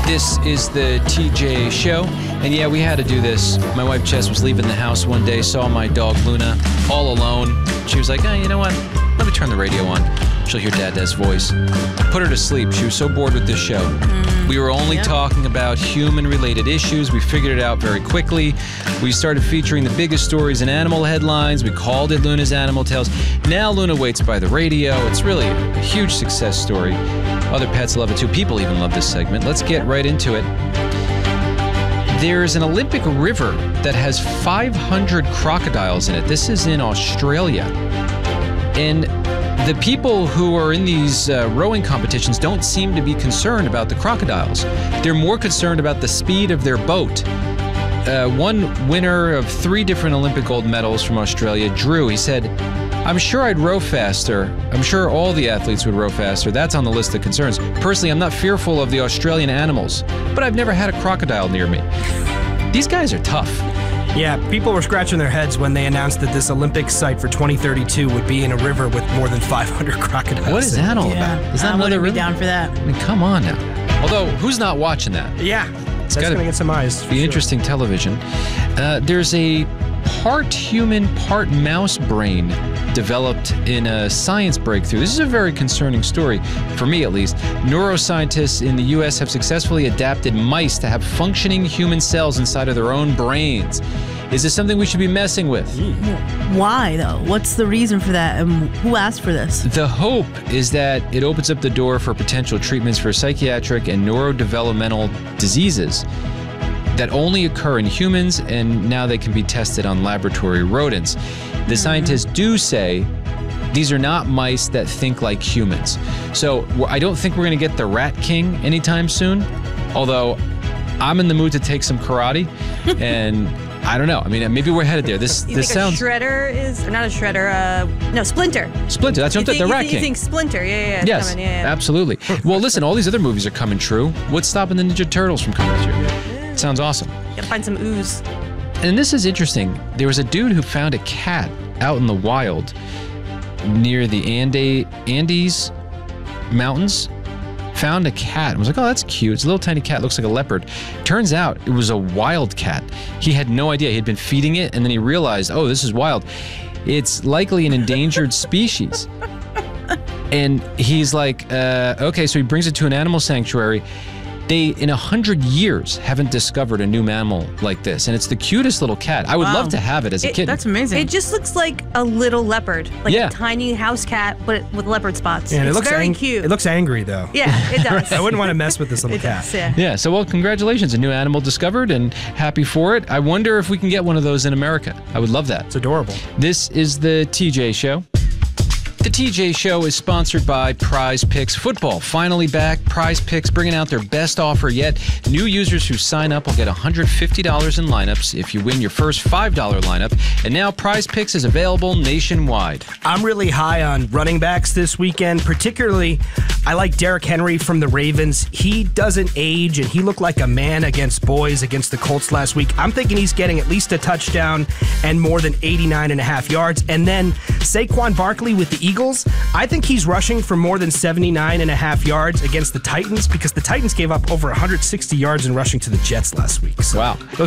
This is the TJ Show. And yeah, we had to do this. My wife Jess was leaving the house one day, saw my dog Luna all alone. She was like, you know what? Let me turn the radio on. She'll hear Dad's voice. I put her to sleep. She was so bored with this show. We were only talking about human-related issues. We figured it out very quickly. We started featuring the biggest stories in animal headlines. We called it Luna's Animal Tales. Now Luna waits by the radio. It's really a huge success story. Other pets love it too. People even love this segment. Let's get right into it. There's an Olympic river that has 500 crocodiles in it. This is in Australia. And the people who are in these rowing competitions don't seem to be concerned about the crocodiles. They're more concerned about the speed of their boat. One winner of 3 different Olympic gold medals from Australia, Drew, he said, I'm sure I'd row faster. I'm sure all the athletes would row faster. That's on the list of concerns. Personally, I'm not fearful of the Australian animals, but I've never had a crocodile near me. These guys are tough. Yeah, people were scratching their heads when they announced that this Olympic site for 2032 would be in a river with more than 500 crocodiles. What is that all about? Is that another river? Be down for that. I mean, come on now. Although, who's not watching that? Yeah, that's going to get some eyes. Be interesting television. There's a part human, part mouse brain developed in a science breakthrough. This is a very concerning story, for me at least. Neuroscientists in the U.S. have successfully adapted mice to have functioning human cells inside of their own brains. Is this something we should be messing with? Why, though? What's the reason for that, and who asked for this? The hope is that it opens up the door for potential treatments for psychiatric and neurodevelopmental diseases that only occur in humans, and now they can be tested on laboratory rodents. The scientists do say these are not mice that think like humans. So I don't think we're going to get the Rat King anytime soon, although I'm in the mood to take some karate, and I don't know. I mean, maybe we're headed there. This sounds... a Shredder is... Or not a Shredder, no, Splinter. Splinter, that's what the Rat King. You think Splinter, yeah. Yes, coming, yeah. Absolutely. Well, listen, all these other movies are coming true. What's stopping the Ninja Turtles from coming true? Sounds awesome. Gotta find some ooze. And this is interesting. There was a dude who found a cat out in the wild near the Andes Mountains. Found a cat and was like, oh, that's cute. It's a little tiny cat. Looks like a leopard. Turns out it was a wild cat. He had no idea. He had been feeding it, and then he realized, oh, this is wild. It's likely an endangered species. And he's like, okay, so he brings it to an animal sanctuary. They, in 100 years, haven't discovered a new mammal like this. And it's the cutest little cat. I would love to have it as a kid. That's amazing. It just looks like a little leopard. Like a tiny house cat, but with leopard spots. Yeah, it's very cute. It looks angry, though. Yeah, it does. I wouldn't want to mess with this little cat. Does, yeah, so well, congratulations. A new animal discovered, and happy for it. I wonder if we can get one of those in America. I would love that. It's adorable. This is the TJ Show. The TJ Show is sponsored by Prize Picks Football. Finally back, Prize Picks bringing out their best offer yet. New users who sign up will get $150 in lineups if you win your first $5 lineup. And now Prize Picks is available nationwide. I'm really high on running backs this weekend. Particularly, I like Derrick Henry from the Ravens. He doesn't age, and he looked like a man against boys against the Colts last week. I'm thinking he's getting at least a touchdown and more than 89.5 yards. And then Saquon Barkley with the Eagles, I think he's rushing for more than 79.5 yards against the Titans, because the Titans gave up over 160 yards in rushing to the Jets last week. So wow.